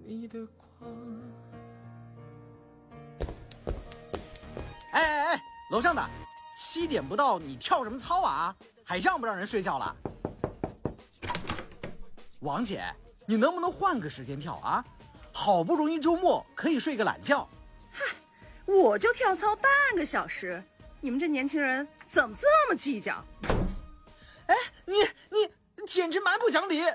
你的光。 哎，楼上的，7点不到，你跳什么操啊？还让不让人睡觉了？王姐，你能不能换个时间跳啊？好不容易周末可以睡个懒觉。 嗨，我就跳操半个小时，你们这年轻人怎么这么计较？ 哎，你简直蛮不讲理！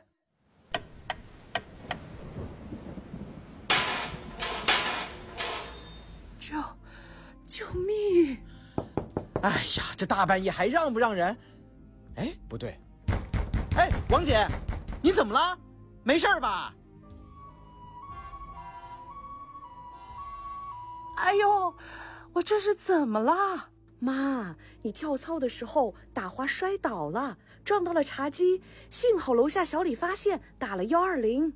救命！ 哎呀，这大半夜还让不让人？哎，不对，哎，王姐，你怎么了？没事吧？ 哎呦，我这是怎么了？ 妈，你跳操的时候打滑摔倒了，撞到了茶几，幸好楼下小李发现，打了120。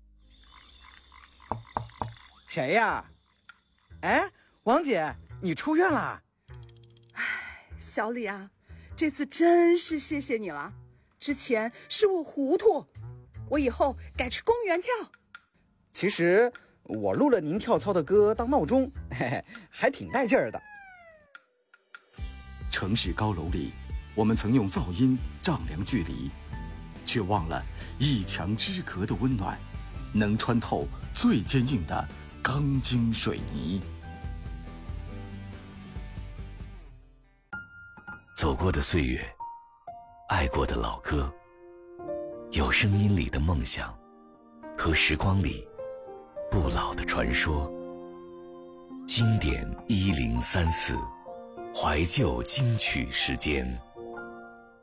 谁呀？哎，王姐，你出院了？ 哎，小李啊，这次真是谢谢你了。之前是我糊涂，我以后改去公园跳。 其实我录了您跳操的歌当闹钟，嘿嘿，还挺带劲儿的。 城市高楼里，我们曾用噪音丈量距离，却忘了一墙之隔的温暖，能穿透最坚硬的钢筋水泥。 走过的岁月，爱过的老歌，有声音里的梦想，和时光里不老的传说。经典1034，怀旧金曲时间。